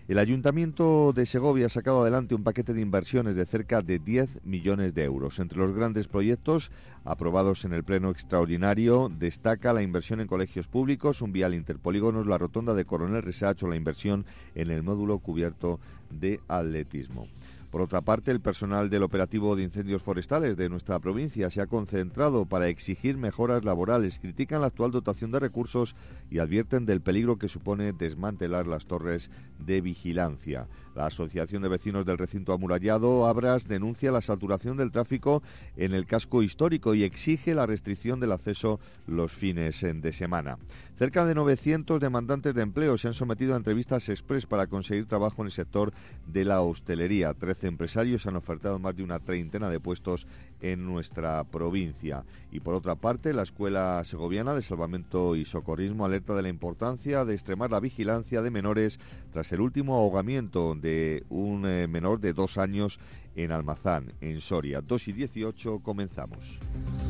El Ayuntamiento de Segovia ha sacado adelante un paquete de inversiones de cerca de 10 millones de euros. Entre los grandes proyectos aprobados en el Pleno Extraordinario destaca la inversión en colegios públicos, un vial interpolígonos, la rotonda de Coronel Resach o la inversión en el módulo cubierto de atletismo. Por otra parte, el personal del operativo de incendios forestales de nuestra provincia se ha concentrado para exigir mejoras laborales, critican la actual dotación de recursos y advierten del peligro que supone desmantelar las torres de vigilancia. La Asociación de Vecinos del Recinto Amurallado, Abras, denuncia la saturación del tráfico en el casco histórico y exige la restricción del acceso los fines de semana. Cerca de 900 demandantes de empleo se han sometido a entrevistas express para conseguir trabajo en el sector de la hostelería. 13 empresarios han ofertado más de una treintena de puestos en nuestra provincia. Y por otra parte, la Escuela Segoviana de Salvamento y Socorrismo alerta de la importancia de extremar la vigilancia de menores tras el último ahogamiento de un menor de 2 años en Almazán, en Soria. 2:18, comenzamos.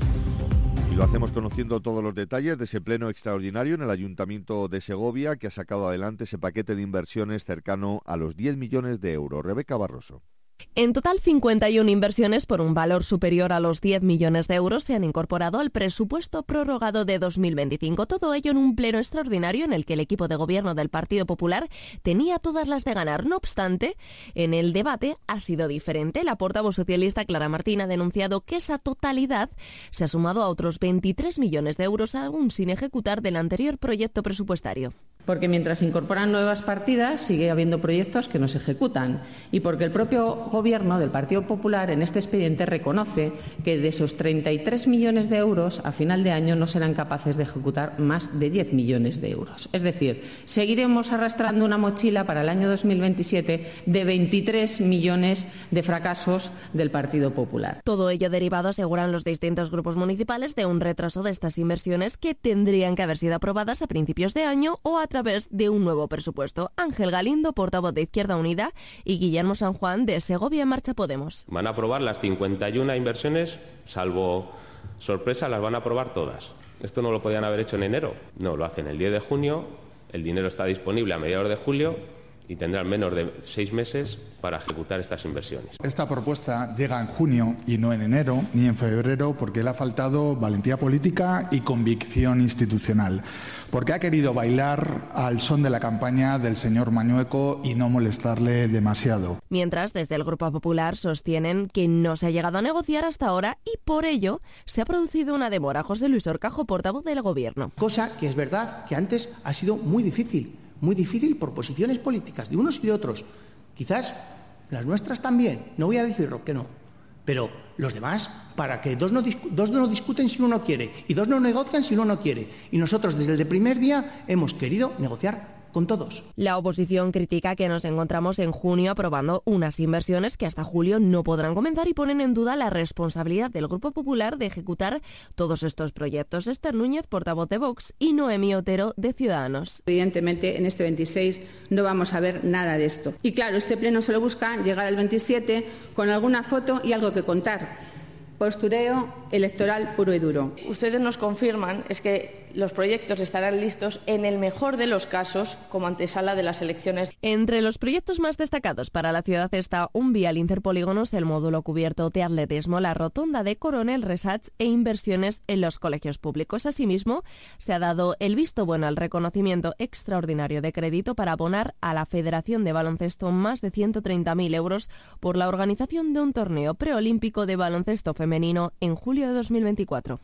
Y lo hacemos conociendo todos los detalles de ese pleno extraordinario en el Ayuntamiento de Segovia, que ha sacado adelante ese paquete de inversiones cercano a los 10 millones de euros. Rebeca Barroso. En total, 51 inversiones por un valor superior a los 10 millones de euros se han incorporado al presupuesto prorrogado de 2025. Todo ello en un pleno extraordinario en el que el equipo de gobierno del Partido Popular tenía todas las de ganar. No obstante, en el debate ha sido diferente. La portavoz socialista Clara Martín ha denunciado que esa totalidad se ha sumado a otros 23 millones de euros aún sin ejecutar del anterior proyecto presupuestario. Porque mientras se incorporan nuevas partidas, sigue habiendo proyectos que no se ejecutan. Y porque el propio Gobierno del Partido Popular en este expediente reconoce que de esos 33 millones de euros a final de año no serán capaces de ejecutar más de 10 millones de euros. Es decir, seguiremos arrastrando una mochila para el año 2027 de 23 millones de fracasos del Partido Popular. Todo ello derivado, aseguran los distintos grupos municipales, de un retraso de estas inversiones que tendrían que haber sido aprobadas a principios de año o a través de un nuevo presupuesto. Ángel Galindo, portavoz de Izquierda Unida, y Guillermo San Juan, de Segovia en Marcha Podemos. Van a aprobar las 51 inversiones, salvo sorpresa, las van a aprobar todas. Esto no lo podían haber hecho en enero. No, lo hacen el 10 de junio, el dinero está disponible a mediados de julio y tendrán menos de 6 meses para ejecutar estas inversiones. Esta propuesta llega en junio y no en enero ni en febrero porque le ha faltado valentía política y convicción institucional, porque ha querido bailar al son de la campaña del señor Mañueco y no molestarle demasiado. Mientras, desde el Grupo Popular sostienen que no se ha llegado a negociar hasta ahora y por ello se ha producido una demora. José Luis Horcajo, portavoz del Gobierno. Cosa que es verdad que antes ha sido muy difícil por posiciones políticas de unos y de otros. Quizás las nuestras también, no voy a decirlo que no, pero los demás, para que dos no discuten si uno no quiere y dos no negocian si uno no quiere. Y nosotros desde el primer día hemos querido negociar con todos. La oposición critica que nos encontramos en junio aprobando unas inversiones que hasta julio no podrán comenzar y ponen en duda la responsabilidad del Grupo Popular de ejecutar todos estos proyectos. Esther Núñez, portavoz de Vox, y Noemí Otero, de Ciudadanos. Evidentemente, en este 26 no vamos a ver nada de esto. Y claro, este pleno solo busca llegar al 27 con alguna foto y algo que contar. Postureo electoral puro y duro. Ustedes nos confirman es que los proyectos estarán listos en el mejor de los casos como antesala de las elecciones. Entre los proyectos más destacados para la ciudad está un vial interpolígonos, el módulo cubierto de atletismo, la rotonda de Coronel Resach e inversiones en los colegios públicos. Asimismo, se ha dado el visto bueno al reconocimiento extraordinario de crédito para abonar a la Federación de Baloncesto más de 130.000 euros por la organización de un torneo preolímpico de baloncesto femenino en julio de 2024.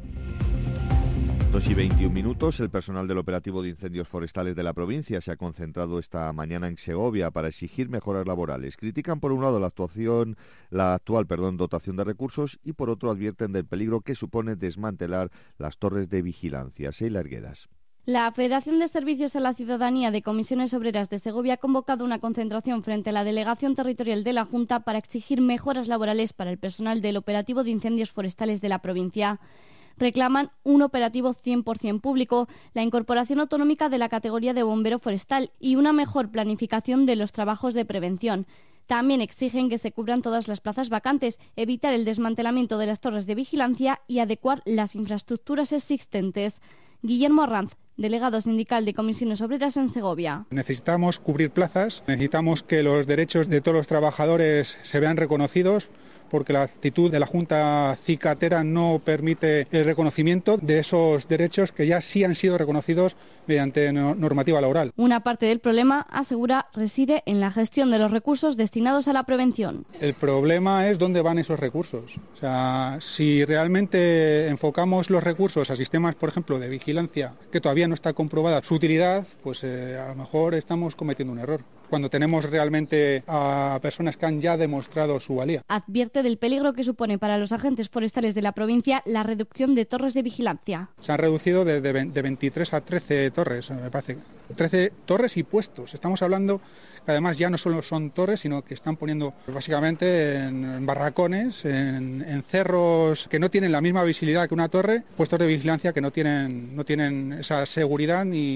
2:21, el personal del operativo de incendios forestales de la provincia se ha concentrado esta mañana en Segovia para exigir mejoras laborales. Critican por un lado la actual dotación de recursos y por otro advierten del peligro que supone desmantelar las torres de vigilancia. Seila Arguedas. La Federación de Servicios a la Ciudadanía de Comisiones Obreras de Segovia ha convocado una concentración frente a la Delegación Territorial de la Junta para exigir mejoras laborales para el personal del operativo de incendios forestales de la provincia. Reclaman un operativo 100% público, la incorporación autonómica de la categoría de bombero forestal y una mejor planificación de los trabajos de prevención. También exigen que se cubran todas las plazas vacantes, evitar el desmantelamiento de las torres de vigilancia y adecuar las infraestructuras existentes. Guillermo Arranz, delegado sindical de Comisiones Obreras en Segovia. Necesitamos cubrir plazas, necesitamos que los derechos de todos los trabajadores se vean reconocidos, porque la actitud de la Junta cicatera no permite el reconocimiento de esos derechos que ya sí han sido reconocidos mediante normativa laboral. Una parte del problema, asegura, reside en la gestión de los recursos destinados a la prevención. El problema es dónde van esos recursos. O sea, si realmente enfocamos los recursos a sistemas, por ejemplo, de vigilancia, que todavía no está comprobada su utilidad, pues a lo mejor estamos cometiendo un error, cuando tenemos realmente a personas que han ya demostrado su valía. Advierte del peligro que supone para los agentes forestales de la provincia la reducción de torres de vigilancia. Se han reducido de 23 a 13 torres, me parece. 13 torres y puestos. Estamos hablando que además ya no solo son torres, sino que están poniendo básicamente en barracones, en cerros que no tienen la misma visibilidad que una torre, puestos de vigilancia que no tienen esa seguridad y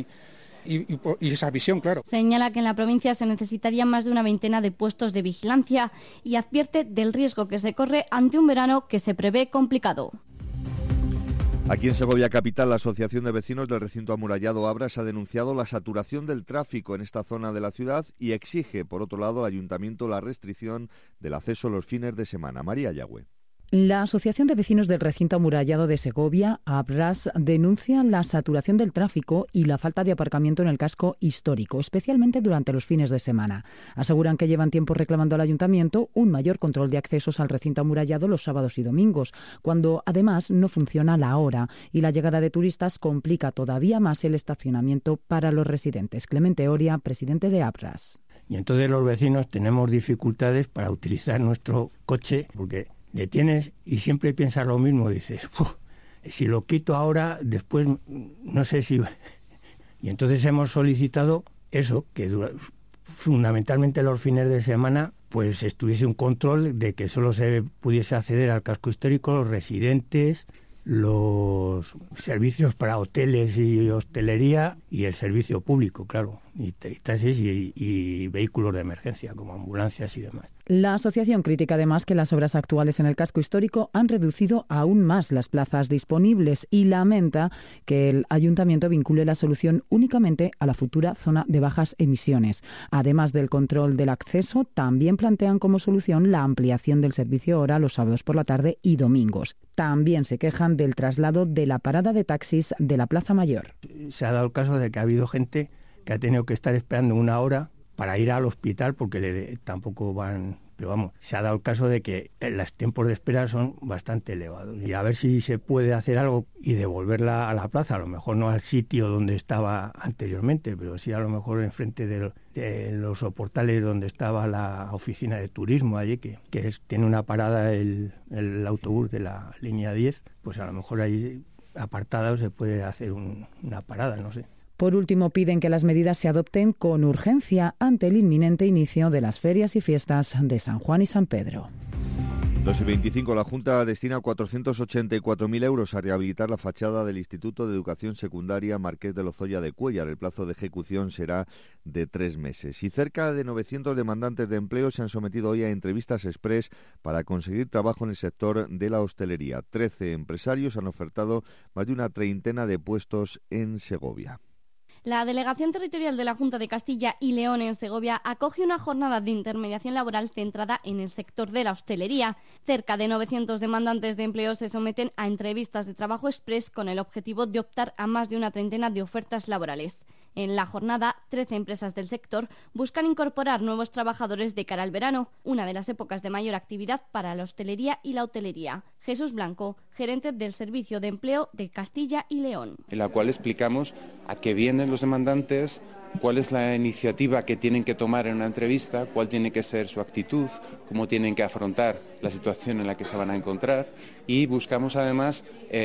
esa visión, claro. Señala que en la provincia se necesitarían más de una veintena de puestos de vigilancia y advierte del riesgo que se corre ante un verano que se prevé complicado. Aquí en Segovia Capital, la Asociación de Vecinos del Recinto Amurallado Abras ha denunciado la saturación del tráfico en esta zona de la ciudad y exige, por otro lado, al Ayuntamiento la restricción del acceso los fines de semana. María Yagüe. La Asociación de Vecinos del Recinto Amurallado de Segovia, ABRAS, denuncia la saturación del tráfico y la falta de aparcamiento en el casco histórico, especialmente durante los fines de semana. Aseguran que llevan tiempo reclamando al Ayuntamiento un mayor control de accesos al recinto amurallado los sábados y domingos, cuando además no funciona la hora y la llegada de turistas complica todavía más el estacionamiento para los residentes. Clemente Oria, presidente de ABRAS. Y entonces los vecinos tenemos dificultades para utilizar nuestro coche porque le tienes y siempre piensas lo mismo, dices, si lo quito ahora, después no sé si... Y entonces hemos solicitado eso, que fundamentalmente los fines de semana pues estuviese un control de que solo se pudiese acceder al casco histórico los residentes, los servicios para hoteles y hostelería y el servicio público, claro, y taxis y vehículos de emergencia como ambulancias y demás. La asociación critica además que las obras actuales en el casco histórico han reducido aún más las plazas disponibles y lamenta que el ayuntamiento vincule la solución únicamente a la futura zona de bajas emisiones. Además del control del acceso, también plantean como solución la ampliación del servicio hora los sábados por la tarde y domingos. También se quejan del traslado de la parada de taxis de la Plaza Mayor. Se ha dado el caso de que ha habido gente que ha tenido que estar esperando una hora para ir al hospital porque tampoco van... Pero vamos, se ha dado el caso de que los tiempos de espera son bastante elevados. Y a ver si se puede hacer algo y devolverla a la plaza, a lo mejor no al sitio donde estaba anteriormente, pero sí a lo mejor enfrente de los soportales donde estaba la oficina de turismo allí, que tiene una parada el autobús de la línea 10, pues a lo mejor ahí apartado se puede hacer una parada, no sé. Por último, piden que las medidas se adopten con urgencia ante el inminente inicio de las ferias y fiestas de San Juan y San Pedro. 2,25. La Junta destina 484.000 euros a rehabilitar la fachada del Instituto de Educación Secundaria Marqués de Lozoya de Cuéllar. El plazo de ejecución será de 3 meses. Y cerca de 900 demandantes de empleo se han sometido hoy a entrevistas express para conseguir trabajo en el sector de la hostelería. 13 empresarios han ofertado más de una treintena de puestos en Segovia. La Delegación Territorial de la Junta de Castilla y León en Segovia acoge una jornada de intermediación laboral centrada en el sector de la hostelería. Cerca de 900 demandantes de empleo se someten a entrevistas de trabajo express con el objetivo de optar a más de una treintena de ofertas laborales. En la jornada, 13 empresas del sector buscan incorporar nuevos trabajadores de cara al verano, una de las épocas de mayor actividad para la hostelería y la hotelería. Jesús Blanco, gerente del Servicio de Empleo de Castilla y León. En la cual explicamos a qué vienen los demandantes, cuál es la iniciativa que tienen que tomar en una entrevista, cuál tiene que ser su actitud, cómo tienen que afrontar la situación en la que se van a encontrar y buscamos además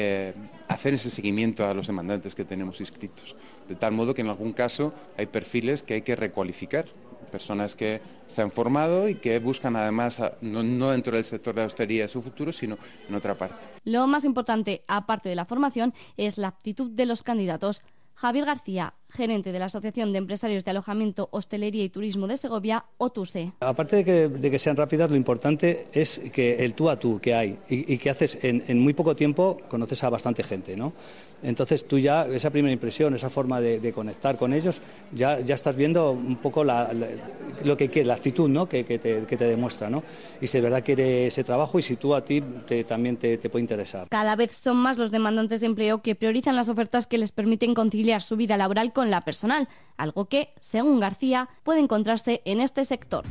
hacer ese seguimiento a los demandantes que tenemos inscritos. De tal modo que en algún caso hay perfiles que hay que recualificar, personas que se han formado y que buscan además, no dentro del sector de la hostelería de su futuro, sino en otra parte. Lo más importante, aparte de la formación, es la aptitud de los candidatos. Javier García, gerente de la Asociación de Empresarios de Alojamiento, Hostelería y Turismo de Segovia, OTUSE. Aparte de que sean rápidas, lo importante es que el tú a tú que hay y que haces en muy poco tiempo, conoces a bastante gente, ¿no? Entonces tú ya, esa primera impresión, esa forma de conectar con ellos, ya estás viendo un poco lo que quiere, la actitud, ¿no? que te demuestra, ¿no? Y si de verdad quiere ese trabajo y si tú a ti también te puede interesar. Cada vez son más los demandantes de empleo que priorizan las ofertas que les permiten conciliar su vida laboral con la personal, algo que, según García, puede encontrarse en este sector.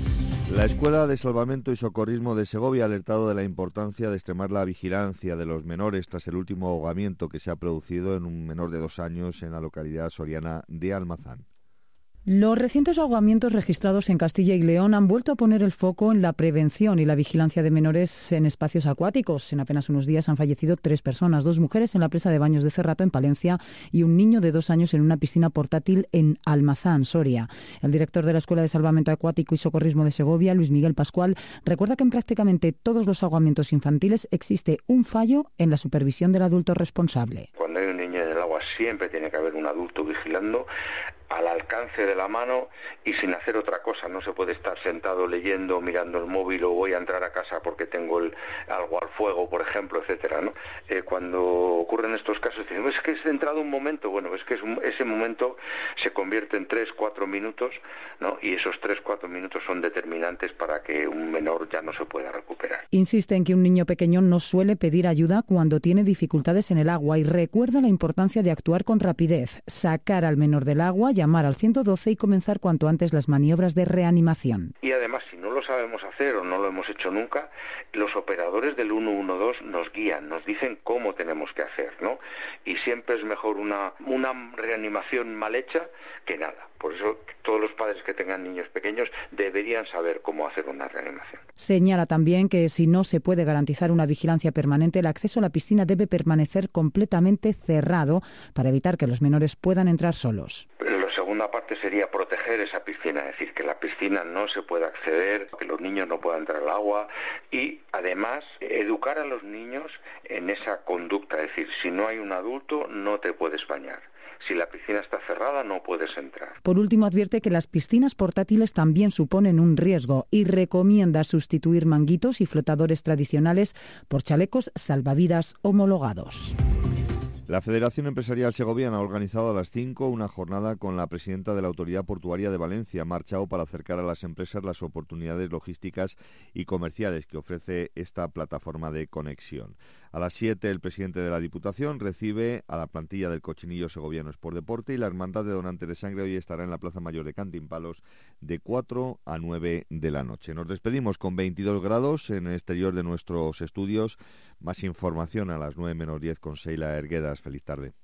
La Escuela de Salvamento y Socorrismo de Segovia ha alertado de la importancia de extremar la vigilancia de los menores tras el último ahogamiento que se ha producido en un menor de 2 años en la localidad soriana de Almazán. Los recientes ahogamientos registrados en Castilla y León han vuelto a poner el foco en la prevención y la vigilancia de menores en espacios acuáticos. En apenas unos días han fallecido 3 personas, 2 mujeres en la presa de baños de Cerrato, en Palencia, y un niño de 2 años en una piscina portátil en Almazán, Soria. El director de la Escuela de Salvamento Acuático y Socorrismo de Segovia, Luis Miguel Pascual, recuerda que en prácticamente todos los ahogamientos infantiles existe un fallo en la supervisión del adulto responsable. Cuando hay un niño en el agua siempre tiene que haber un adulto vigilando, al alcance de la mano y sin hacer otra cosa. No se puede estar sentado leyendo, mirando el móvil o voy a entrar a casa porque tengo algo al fuego, por ejemplo, etcétera, ¿no? Cuando ocurren estos casos, dicen, es que es entrado un momento. Bueno, es que ese momento se convierte en 3-4 minutos, ¿no? Y esos 3-4 minutos son determinantes para que un menor ya no se pueda recuperar. Insiste en que un niño pequeño no suele pedir ayuda cuando tiene dificultades en el agua y recuerda la importancia de actuar con rapidez, sacar al menor del agua, llamar al 112 y comenzar cuanto antes las maniobras de reanimación. Y además, si no lo sabemos hacer o no lo hemos hecho nunca, los operadores del 112 nos guían, nos dicen cómo tenemos que hacer, ¿no? Y siempre es mejor una reanimación mal hecha que nada. Por eso todos los padres que tengan niños pequeños deberían saber cómo hacer una reanimación. Señala también que si no se puede garantizar una vigilancia permanente, el acceso a la piscina debe permanecer completamente cerrado para evitar que los menores puedan entrar solos. La segunda parte sería proteger esa piscina, es decir, que la piscina no se pueda acceder, que los niños no puedan entrar al agua y además educar a los niños en esa conducta, es decir, si no hay un adulto no te puedes bañar. Si la piscina está cerrada, no puedes entrar. Por último, advierte que las piscinas portátiles también suponen un riesgo y recomienda sustituir manguitos y flotadores tradicionales por chalecos salvavidas homologados. La Federación Empresarial Segoviana ha organizado a las 5 una jornada con la presidenta de la Autoridad Portuaria de Valencia, Mar Chao, para acercar a las empresas las oportunidades logísticas y comerciales que ofrece esta plataforma de conexión. A las 7 el presidente de la Diputación recibe a la plantilla del Cochinillo Segoviano Sport Deporte y la Hermandad de Donantes de Sangre hoy estará en la Plaza Mayor de Cantimpalos de 4 a 9 de la noche. Nos despedimos con 22 grados en el exterior de nuestros estudios. Más información a las 9 menos 10 con Sheila Erguedas. Feliz tarde.